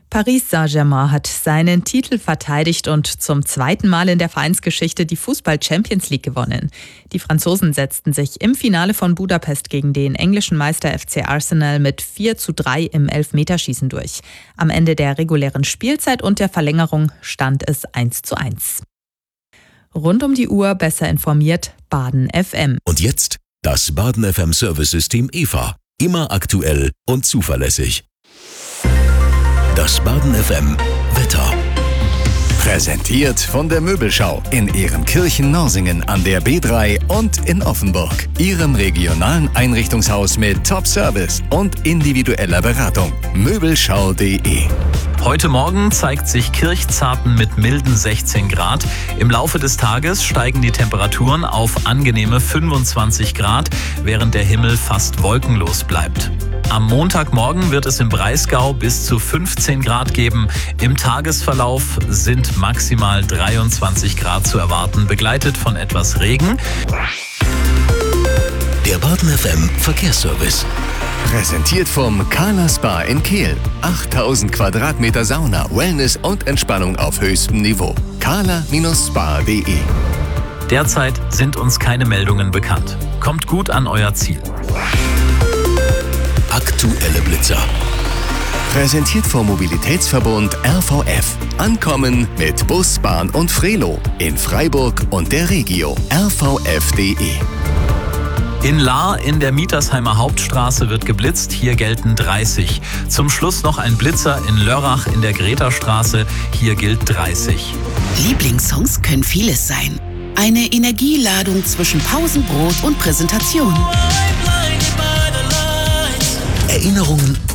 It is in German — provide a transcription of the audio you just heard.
Paris Saint-Germain hat seinen Titel verteidigt und zum zweiten Mal in der Vereinsgeschichte die Fußball-Champions League gewonnen. Die Franzosen setzten sich im Finale von Budapest gegen den englischen Meister FC Arsenal mit 4:3 im Elfmeterschießen durch. Am Ende der regulären Spielzeit und der Verlängerung stand es 1:1. Rund um die Uhr besser informiert, Baden FM. Und jetzt das Baden FM Service-System EVA. Immer aktuell und zuverlässig. Das Baden FM Wetter. Präsentiert von der Möbelschau in Ehrenkirchen-Norsingen an der B3 und in Offenburg. Ihrem regionalen Einrichtungshaus mit Top-Service und individueller Beratung. Möbelschau.de. Heute Morgen zeigt sich Kirchzarten mit milden 16 Grad. Im Laufe des Tages steigen die Temperaturen auf angenehme 25 Grad, während der Himmel fast wolkenlos bleibt. Am Montagmorgen wird es im Breisgau bis zu 15 Grad geben. Im Tagesverlauf sind maximal 23 Grad zu erwarten, begleitet von etwas Regen. Der Baden FM Verkehrsservice. Präsentiert vom Carla Spa in Kehl. 8000 Quadratmeter Sauna, Wellness und Entspannung auf höchstem Niveau. carla-spa.de. Derzeit sind uns keine Meldungen bekannt. Kommt gut an euer Ziel. Aktuelle Blitzer. Präsentiert vom Mobilitätsverbund RVF. Ankommen mit Bus, Bahn und Frelo. In Freiburg und der Regio. rvf.de. In Lahr in der Mietersheimer Hauptstraße wird geblitzt, hier gelten 30. Zum Schluss noch ein Blitzer in Lörrach in der Gretastraße, hier gilt 30. Lieblingssongs können vieles sein. Eine Energieladung zwischen Pausenbrot und Präsentation. Erinnerungen